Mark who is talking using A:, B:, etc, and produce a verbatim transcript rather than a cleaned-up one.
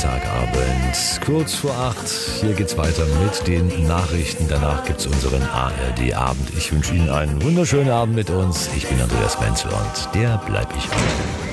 A: Freitagabend, kurz vor acht. Hier geht's weiter mit den Nachrichten. Danach gibt's unseren A R D-Abend. Ich wünsche Ihnen einen wunderschönen Abend mit uns. Ich bin Andreas Menzel und der bleib ich auch.